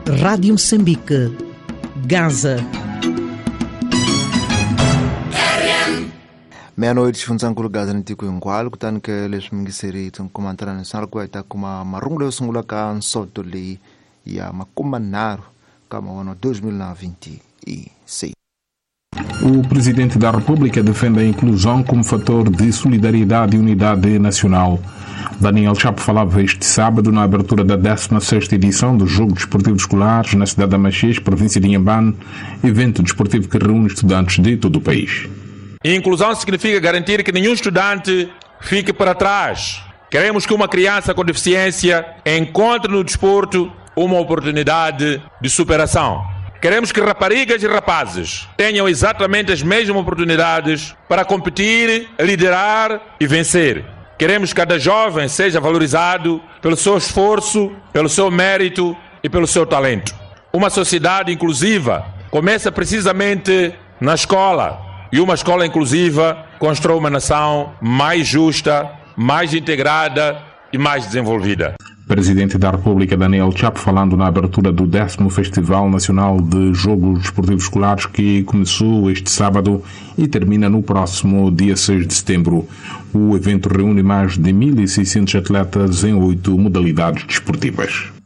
Rádio Moçambique, Gaza. Meia-noite, funzankulu Gaza nitiku ingwalo kutani ke leswi mingiseri tsinkomantana nisala ku ita kuma marungulo yo sungula ka nsoto leyi ya makumanharhu ka maono 2026. O Presidente da República defende a inclusão como fator de solidariedade e unidade nacional. Daniel Chapo falava este sábado na abertura da 16ª edição dos Jogos Desportivos Escolares na cidade de Machis, província de Inhambane, evento desportivo que reúne estudantes de todo o país. Inclusão significa garantir que nenhum estudante fique para trás. Queremos que uma criança com deficiência encontre no desporto uma oportunidade de superação. Queremos que raparigas e rapazes tenham exatamente as mesmas oportunidades para competir, liderar e vencer. Queremos que cada jovem seja valorizado pelo seu esforço, pelo seu mérito e pelo seu talento. Uma sociedade inclusiva começa precisamente na escola. E uma escola inclusiva constrói uma nação mais justa, mais integrada e mais desenvolvida. Presidente da República Daniel Chapo falando na abertura do 10º Festival Nacional de Jogos Desportivos Escolares que começou este sábado e termina no próximo dia 6 de setembro. O evento reúne mais de 1.600 atletas em 8 modalidades desportivas.